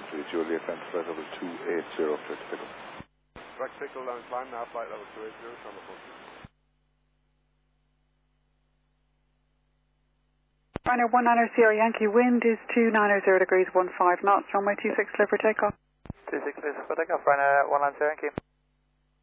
3 Juliet, and flight level 280, clear to pick up. Direct signal down climb now, flight level 280, on the phone. Ryanair 190 Sierra Yankee, wind is 290 degrees 15 knots, runway 26 clear for takeoff. 26 clear for takeoff, Ryanair 190 Sierra Yankee.